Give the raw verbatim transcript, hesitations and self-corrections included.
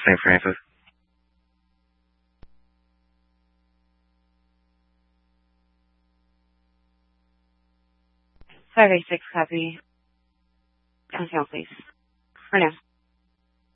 Saint Francis. five eight six copy. Council, please. For now.